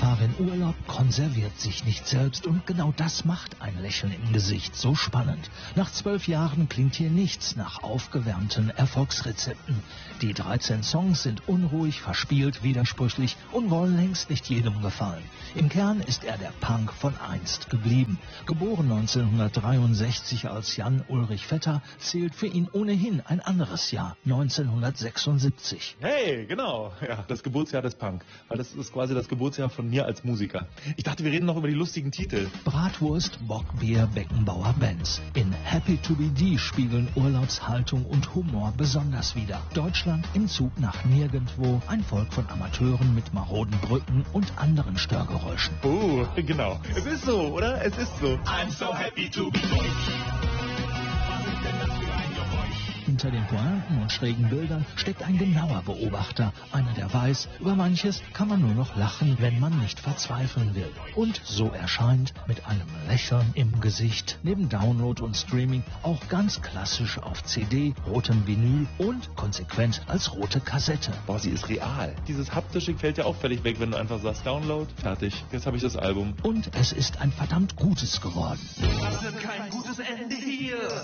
fahre in Urlaub, konserviert sich nicht selbst und genau das macht ein Lächeln im Gesicht so spannend. Nach 12 Jahren klingt hier nichts nach aufgewärmten Erfolgsrezepten. Die 13 Songs sind unruhig, verspielt, widersprüchlich und wollen längst nicht jedem gefallen. Im Kern ist er der Punk von einst geblieben. Geboren 1963 als Jan Ulrich Vetter, zählt für ihn ohnehin ein anderes Jahr, 1976. Hey, genau. Ja, das Geburtsjahr des Punk. Weil das ist quasi das Geburtsjahr von mir als Musiker. Ich dachte, wir reden noch über die lustigen Titel. Bratwurst, Bockbier, Beckenbauer, Benz. In Happy to be D spiegeln Urlaubshaltung und Humor besonders wider. Deutschland im Zug nach nirgendwo, ein Volk von Amateuren mit maroden Brücken und anderen Störgeräuschen. Oh, genau. Es ist so, oder? Es ist so. I'm so happy to be Deutsch. Hinter den Pointen und schrägen Bildern steckt ein genauer Beobachter, einer, der weiß, über manches kann man nur noch lachen, wenn man nicht verzweifeln will. Und so erscheint mit einem Lächeln im Gesicht, neben Download und Streaming, auch ganz klassisch auf CD, rotem Vinyl und konsequent als rote Kassette. Boah, sie ist real. Dieses haptische fällt ja auch völlig weg, wenn du einfach sagst, Download, fertig, jetzt habe ich das Album. Und es ist ein verdammt gutes geworden. Das wird kein gutes Ende hier.